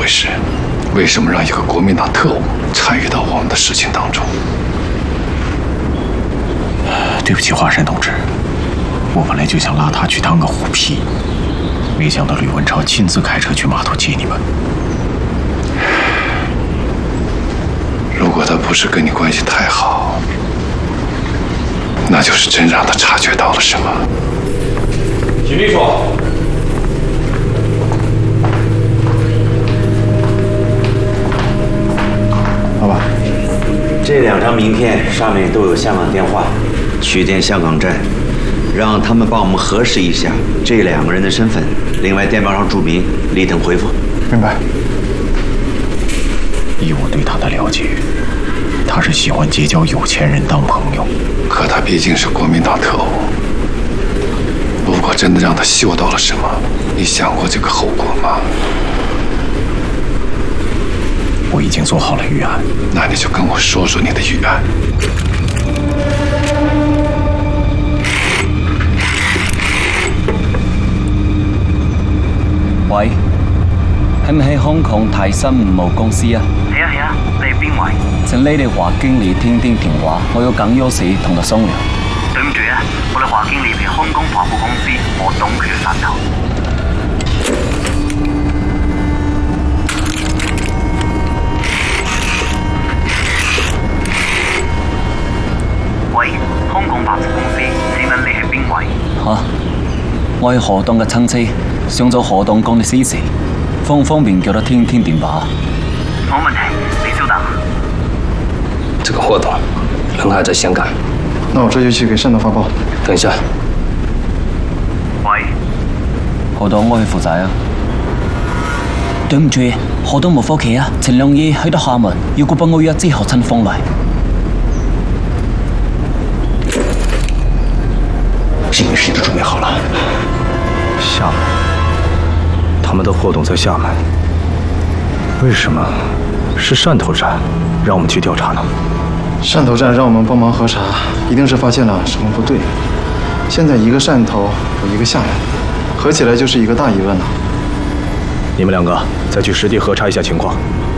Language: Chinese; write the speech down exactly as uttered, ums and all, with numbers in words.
回事？为什么让一个国民党特务参与到我们的事情当中？ 对不起，华山同志，我本来就想拉他去当个虎皮，没想到吕文超亲自开车去码头接你们。 如果他不是跟你关系太好，那就是真让他察觉到了什么。 许秘书。 老板， 这两张名片上面都有香港电话，去电香港站，让他们帮我们核实一下这两个人的身份。另外，电报上注明立等回复。 明白。 以我对他的了解，他是喜欢结交有钱人当朋友。 可他毕竟是国民党特务，如果真的让他嗅到了什么，你想过这个后果吗？ 我已经做好了预案， 那你就跟我说说你的预案。 喂，係咪喺香港泰森五號公司啊？ 係啊係啊，你係邊位？ 請你哋華經理聽聽電話，我有緊要事同佢商量。 對唔住啊，我哋華經理係香港華富公司何董佢嘅汕頭。 喂，香港百貨公司，請問你係邊位？ 嚇，我係何董嘅親戚，想做何董講嘅私事，方唔方便叫他聽聽電話？ 冇問題，你稍等。 这个霍董人还在香港， 那我这就去给汕头发报。 等一下。 喂， 何董，我去負責啊。對唔住，何董冇返屋企啊，前兩日去到廈門，要佢幫我約支學親方嚟。 这件事都准备好了。 厦门，他们的霍董在厦门，为什么是汕头站让我们去调查呢？ 汕头站让我们帮忙核查，一定是发现了什么不对。现在一个汕头，有一个厦门，合起来就是一个大疑问了。 你们两个再去实地核查一下情况，